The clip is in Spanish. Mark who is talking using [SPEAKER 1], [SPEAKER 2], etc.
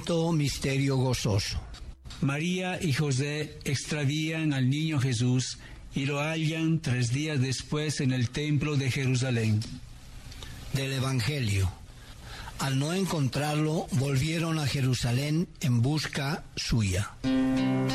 [SPEAKER 1] Quinto misterio gozoso.
[SPEAKER 2] María y José extravían al niño Jesús y lo hallan 3 días después en el templo de Jerusalén.
[SPEAKER 1] Del Evangelio. Al no encontrarlo, volvieron a Jerusalén en busca suya.